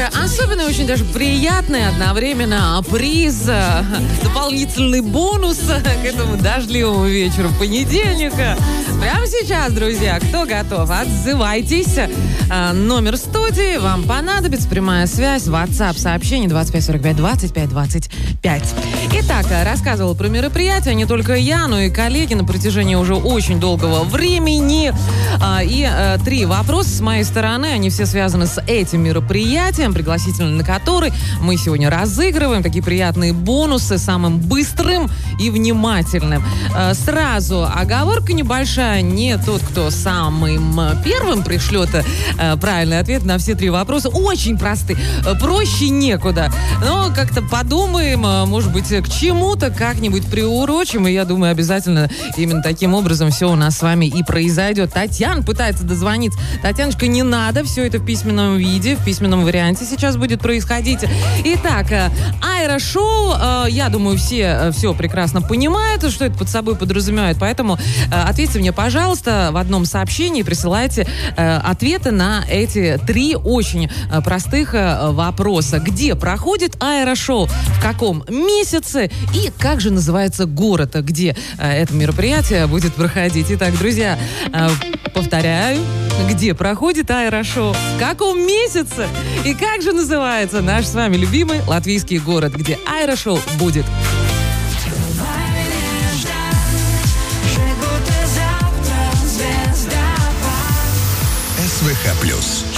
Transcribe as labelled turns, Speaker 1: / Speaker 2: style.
Speaker 1: особенный, очень даже приятный одновременно приз, дополнительный бонус к этому дождливому вечеру понедельника. Прямо сейчас, друзья, кто готов, отзывайтесь. Номер студии вам понадобится, прямая связь, WhatsApp, сообщение 2545 25 25. Итак, рассказывала про мероприятие не только я, но и коллеги на протяжении уже очень долгого времени. И 3 вопроса с моей стороны, они все связаны с этим мероприятием, пригласительный на который мы сегодня разыгрываем такие приятные бонусы самым быстрым и внимательным. Сразу оговорка небольшая, не тот, кто самым первым пришлет правильный ответ на все 3 вопроса. Очень простые, проще некуда. Но как-то подумаем, может быть, к чему-то как-нибудь приурочим, и я думаю, обязательно именно таким образом все у нас с вами и произойдет. Татьяна пытается дозвониться. Татьяночка, не надо, все это в письменном виде, в письменном варианте сейчас будет происходить. Итак, аэрошоу, я думаю, все прекрасно понимают, что это под собой подразумевает, поэтому ответьте мне, пожалуйста, в одном сообщении, присылайте ответы на эти 3 очень простых вопроса. Где проходит аэрошоу, в каком месяце и как же называется город, где это мероприятие будет проходить. Итак, друзья, повторяю, где проходит аэрошоу, в каком месяце и как же называется наш с вами любимый латвийский город, где аэрошоу будет.
Speaker 2: СВХ+.